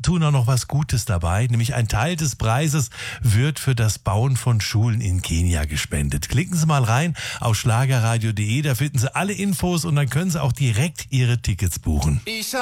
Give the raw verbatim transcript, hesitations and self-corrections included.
tun auch noch was Gutes dabei, nämlich ein Teil des Preises wird für das Bauen von Schulen in Kenia gespendet. Klicken Sie mal rein auf schlagerradio punkt de, da finden Sie alle Infos und dann können Sie auch direkt Ihre Tickets buchen. Ich